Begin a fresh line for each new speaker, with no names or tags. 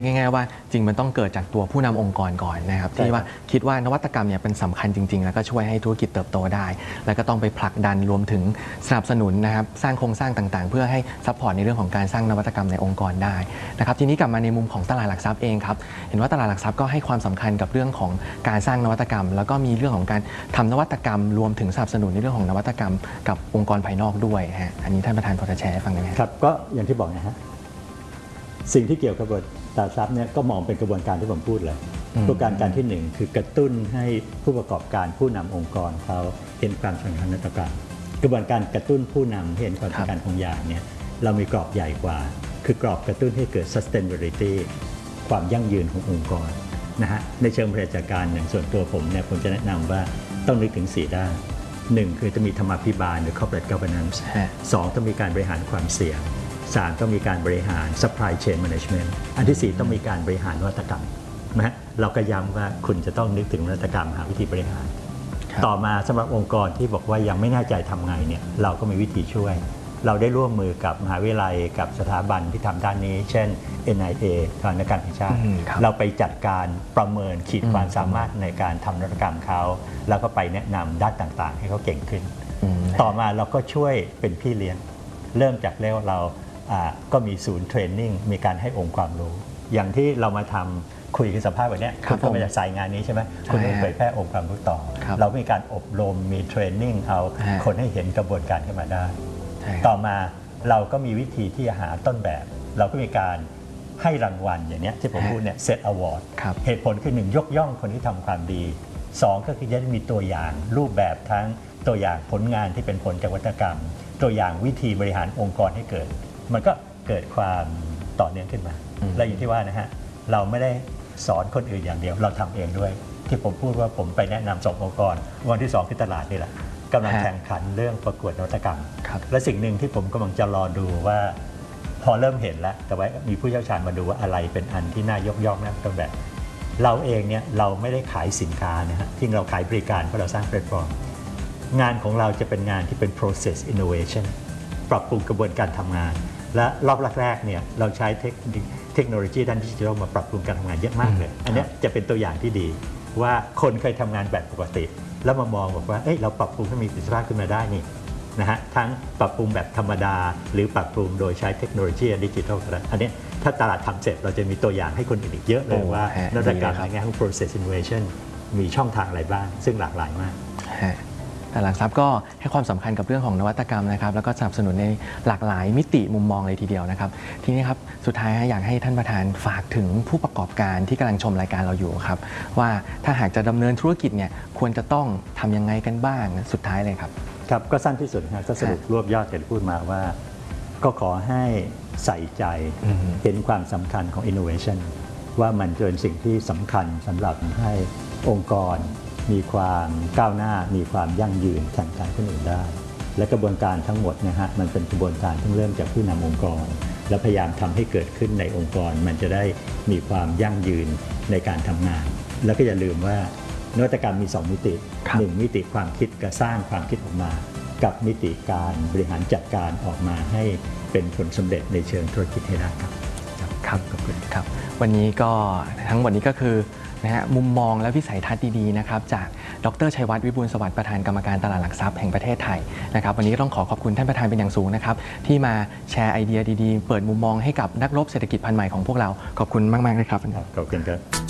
ง่ายๆว่าจริงมันต้องเกิดจากตัวผู้นำองค์กรก่อนนะครับที่ว่าคิดว่านวัตกรรมเนี่ยเป็นสำคัญจริงๆแล้วก็ช่วยให้ธุรกิจเติบโตได้แล้วก็ต้องไปผลักดันรวมถึงสนับสนุนนะครับสร้างโครงสร้างต่างๆเพื่อให้ซัพพอร์ตในเรื่องของการสร้างนวัตกรรมในองค์กรได้นะครับทีนี้กลับมาในมุมของตลาดหลักทรัพย์เองครับเห็นว่าตลาดหลักทรัพย์ก็ให้ความสำคัญกับเรื่องของการสร้างนวัตกรรมแล้วก็มีเรื่องของการทำนวัตกรรมรวมถึงสนับสนุนในเรื่องของนวัตกรรมกับองค์กรภายนอกด้วยฮะอันนี้ท่านประธานพอจะแชร์ให้ฟังได้ไหม
ครับก็อย่างที่บอกนะฮะสิ่งที่เกี่ยวกับตลาดทรัพย์เนี่ยก็มองเป็นกระบวนการที่ผมพูดเลยกระบวนการที่1คือกระตุ้นให้ผู้ประกอบการผู้นำองค์กรเขาเห็นความสำคัญนวัตกรรมกระบวนการกระตุ้นผู้นำเห็นความสำคัญของอย่างเนี่ยเรามีกรอบใหญ่กว่าคือกรอบกระตุ้นให้เกิด sustainability ความยั่งยืนขององค์กรนะฮะในเชิงบริหารจัดการอย่างส่วนตัวผมเนี่ยผมจะแนะนำว่าต้องนึกถึง4ด้าน1คือจะมีธรรมาภิบาลหรือ corporate governance 2ต้องมีการบริหารความเสี่ยง3ต้องมีการบริหาร supply chain management อันที่4ต้องมีการบริหารนวัตกรรมนะเราก็ย้ำว่าคุณจะต้องนึกถึงนวัตกรรมหาวิธีบริหารต่อมาสำหรับองค์กรที่บอกว่ายังไม่แน่ใจทำไงเนี่ยเราก็มีวิธีช่วยเราได้ร่วมมือกับมหาวิทยาลัยกับสถาบันที่ทำด้านนี้เช่น NIA ทางนักการแห่งชาติเราไปจัดการประเมินขีดความสามารถในการทำนวัตกรรมเขาแล้วก็ไปแนะนำด้านต่างๆให้เขาเก่งขึ้นต่อมาเราก็ช่วยเป็นพี่เลี้ยงเริ่มจากเราก็มีศูนย์เทรนนิ่งมีการให้องค์ความรู้อย่างที่เรามาทำคุยกันสัมภาษณ์แบบนี้คุณก็มาจากสายงานนี้ใช่ไหมคุณต้องเผยแพร่องค์ความรู้ต่อเรามีการอบรมมีเทรนนิ่งเอาคนให้เห็นกระบวนการขึ้นมาได้ต่อมาเราก็มีวิธีที่จะหาต้นแบบเราก็มีการให้รางวัลอย่างนี้ที่ผมพูดเนี่ย Set Award เหตุผลคือ1ยกย่องคนที่ทำความดี2ก็คือจะมีตัวอย่างรูปแบบทั้งตัวอย่างผลงานที่เป็นผลจากนวัตกรรมตัวอย่างวิธีบริหารองค์กรให้เกิดมันก็เกิดความต่อเนื่องขึ้นมาและอย่างที่ว่านะฮะเราไม่ได้สอนคนอื่นอย่างเดียวเราทำเองด้วยที่ผมพูดว่าผมไปแนะนำ2องค์กรวันที่2คือตลาดนี่แหละกำลังแข่งขันเรื่องประกวดนวัตกรรมและสิ่งหนึ่งที่ผมกำลังจะรอดูว่าพอเริ่มเห็นแล้วแต่ว่ามีผู้เชี่ยวชาญมาดูว่าอะไรเป็นอันที่น่ายกย่องนะต้นแบบเราเองเนี่ยเราไม่ได้ขายสินค้านะฮะที่เราขายบริการเพราะเราสร้างแพลตฟอร์มงานของเราจะเป็นงานที่เป็น process innovation ปรับปรุงกระบวนการทำงานและรอบแรกๆเนี่ยเราใช้เทคโนโลยีด้านดิจิทัลมาปรับปรุงการทำงานเยอะมากเลยอันนี้จะเป็นตัวอย่างที่ดีว่าคนเคยทำงานแบบปกติแล้วมามองบอกว่าเราปรับปรุงให้มีประสิทธิภาพขึ้นมาได้นี่นะฮะทั้งปรับปรุงแบบธรรมดาหรือปรับปรุงโดยใช้เทคโนโลยีดิจิทัลอันนี้ถ้าตลาดทำเสร็จเราจะมีตัวอย่างให้คนอื่นอีกเยอะเลยว่านวัตกรรมในแง่ของ process innovation มีช่องทางอะไรบ้างซึ่งหลากหลายมาก
ตลาดหลักทรัพย์ก็ให้ความสำคัญกับเรื่องของนวัตกรรมนะครับแล้วก็สนับสนุนในหลากหลายมิติมุมมองเลยทีเดียวนะครับทีนี้ครับสุดท้ายอยากให้ท่านประธานฝากถึงผู้ประกอบการที่กำลังชมรายการเราอยู่ครับว่าถ้าหากจะดำเนินธุรกิจเนี่ยควรจะต้องทำยังไงกันบ้างสุดท้ายเลยครับ
ครับก็สั้นที่สุดนะก็สรุปรวบยอดที่พูดมาว่าก็ขอให้ใส่ใจเห็นความสำคัญของ innovation ว่ามันเป็นสิ่งที่สำคัญสำหรับให้องค์กรมีความก้าวหน้ามีความยั่งยืนแข่งขันคนอื่นได้และกระบวนการทั้งหมดนะฮะมันเป็นกระบวนการที่เริ่มจากผู้นำองค์กรและพยายามทำให้เกิดขึ้นในองค์กรมันจะได้มีความยั่งยืนในการทำงานแล้วก็อย่าลืมว่านวัตกรรมมี2มิติ1มิติความคิดการสร้างความคิดออกมากับมิติการบริหารจัดการออกมาให้เป็นผลสำเร็จในเชิงธุรกิจให้ได้ครับ
ขอบคุณครับวันนี้ก็ทั้งหมดนี้ก็คือมุมมองและวิสัยทัศน์ดีๆนะครับจากดร.ชัยวัฒน์วิบูลย์สวัสดิ์ประธานกรรมการตลาดหลักทรัพย์แห่งประเทศไทยนะครับวันนี้ต้องขอบคุณท่านประธานเป็นอย่างสูงนะครับที่มาแชร์ไอเดียดีๆเปิดมุมมองให้กับนักรบเศรษฐกิจพันธุ์ใหม่ของพวกเราขอบคุณมากๆเลยครับ
ขอบคุณครับ